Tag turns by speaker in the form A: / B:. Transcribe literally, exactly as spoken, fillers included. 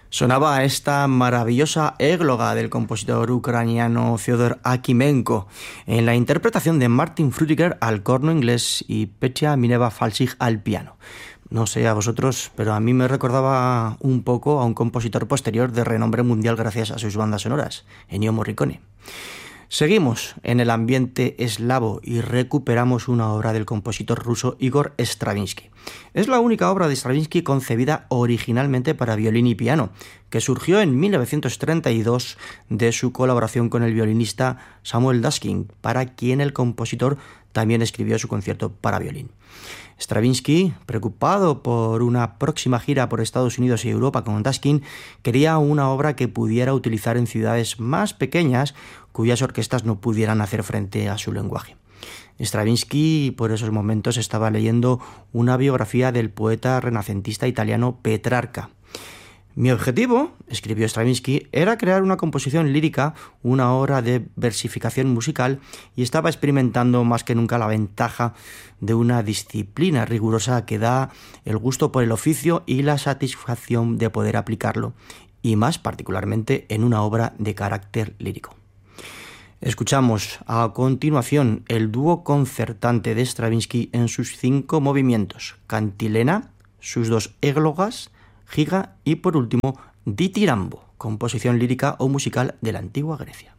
A: Sonaba esta maravillosa égloga del compositor ucraniano Fyodor Akimenko en la interpretación de Martin Frutiger al corno inglés y Petya Mineva-Falchik al piano. No sé a vosotros, pero a mí me recordaba un poco a un compositor posterior de renombre mundial gracias a sus bandas sonoras, Ennio Morricone. Seguimos en el ambiente eslavo y recuperamos una obra del compositor ruso Igor Stravinsky. Es la única obra de Stravinsky concebida originalmente para violín y piano, que surgió en mil novecientos treinta y dos de su colaboración con el violinista Samuel Daskin, para quien el compositor también escribió su concierto para violín. Stravinsky, preocupado por una próxima gira por Estados Unidos y Europa con Daskin, quería una obra que pudiera utilizar en ciudades más pequeñas cuyas orquestas no pudieran hacer frente a su lenguaje. Stravinsky por esos momentos estaba leyendo una biografía del poeta renacentista italiano Petrarca. Mi objetivo, escribió Stravinsky, era crear una composición lírica, una obra de versificación musical, y estaba experimentando más que nunca la ventaja de una disciplina rigurosa que da el gusto por el oficio y la satisfacción de poder aplicarlo, y más particularmente en una obra de carácter lírico. Escuchamos a continuación el dúo concertante de Stravinsky en sus cinco movimientos: cantilena, sus dos églogas, giga y por último ditirambo, composición lírica o musical de la antigua Grecia.